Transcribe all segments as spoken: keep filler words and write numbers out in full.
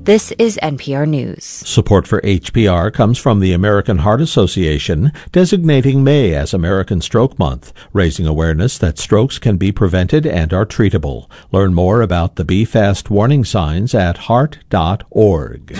This is N P R News. Support for H P R comes from the American Heart Association, designating May as American Stroke Month, raising awareness that strokes can be prevented and are treatable. Learn more about the Be Fast warning signs at heart dot org.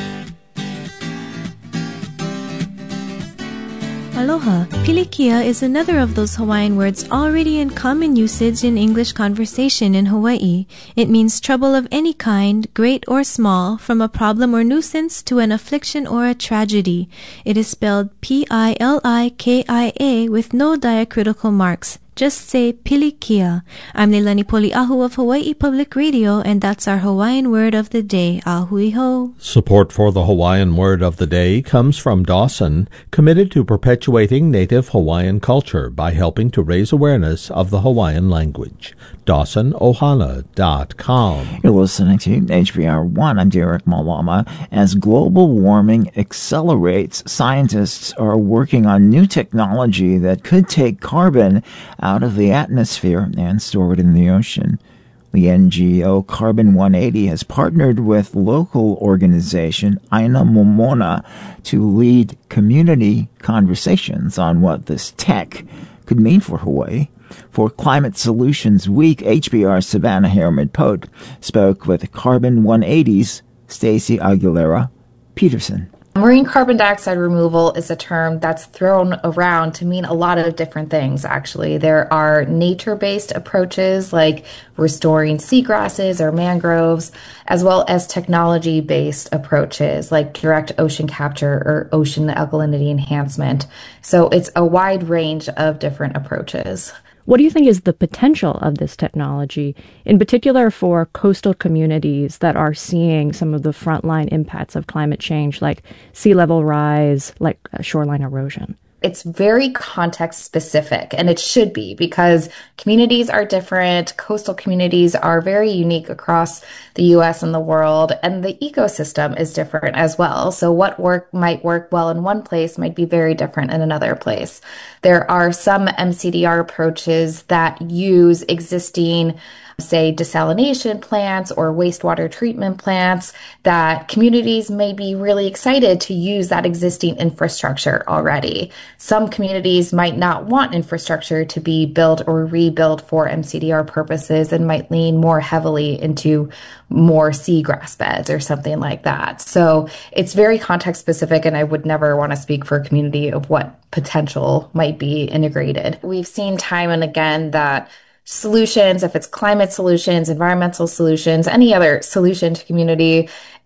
Aloha. Pilikia is another of those Hawaiian words already in common usage in English conversation in Hawaii. It means trouble of any kind, great or small, from a problem or nuisance to an affliction or a tragedy. It is spelled P I L I K I A with no diacritical marks. Just say Pilikia. I'm Leilani Poliahu of Hawaii Public Radio, and that's our Hawaiian word of the day. Ahui ho. Support for the Hawaiian word of the day comes from Dawson, committed to perpetuating native Hawaiian culture by helping to raise awareness of the Hawaiian language. Dawson Ohana dot com. You're listening to H B R one. I'm Derek Malama. As global warming accelerates, scientists are working on new technology that could take carbon out of the atmosphere and store it in the ocean. The N G O Carbon one eighty has partnered with local organization Aina Momona to lead community conversations on what this tech could mean for Hawaii. For Climate Solutions Week, H B R's Savannah Harriman-Pote spoke with Carbon one eighty's Stacey Aguilera Peterson. Marine carbon dioxide removal is a term that's thrown around to mean a lot of different things, actually. There are nature-based approaches like restoring seagrasses or mangroves, as well as technology-based approaches like direct ocean capture or ocean alkalinity enhancement. So it's a wide range of different approaches. What do you think is the potential of this technology, in particular for coastal communities that are seeing some of the frontline impacts of climate change, like sea level rise, like shoreline erosion? It's very context specific, and it should be, because communities are different. Coastal communities are very unique across the U S and the world, and the ecosystem is different as well. So what work might work well in one place might be very different in another place. There are some M C D R approaches that use existing, say, desalination plants or wastewater treatment plants that communities may be really excited to use that existing infrastructure already. Some communities might not want infrastructure to be built or rebuilt for M C D R purposes and might lean more heavily into more seagrass beds or something like that. So it's very context specific, and I would never want to speak for a community of what potential might be integrated. We've seen time and again that solutions, if it's climate solutions, environmental solutions, any other solution to community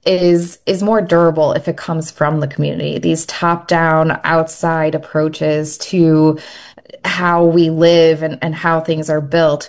is is more durable if it comes from the community. These top-down, outside approaches to how we live and, and how things are built